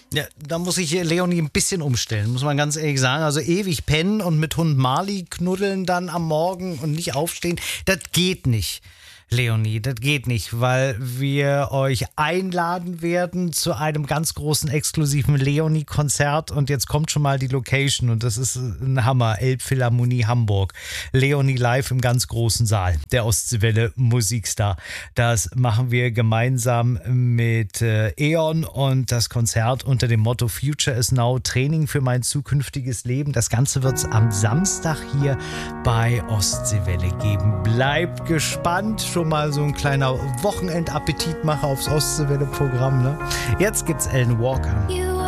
Ja, da muss ich Leonie ein bisschen umstellen, muss man ganz ehrlich sagen. Also ewig pennen und mit Hund Marley knuddeln dann am Morgen und nicht aufstehen, das geht nicht. Leonie, das geht nicht, weil wir euch einladen werden zu einem ganz großen exklusiven Leonie-Konzert und jetzt kommt schon mal die Location und das ist ein Hammer, Elbphilharmonie Hamburg. Leonie live im ganz großen Saal, der Ostseewelle Musikstar. Das machen wir gemeinsam mit E.ON und das Konzert unter dem Motto Future is Now, Training für mein zukünftiges Leben. Das Ganze wird es am Samstag hier bei Ostseewelle geben. Bleibt gespannt. Schon mal so ein kleiner Wochenendappetit mache aufs Ostseewelle-Programm. Ne? Jetzt gibt's Alan Walker.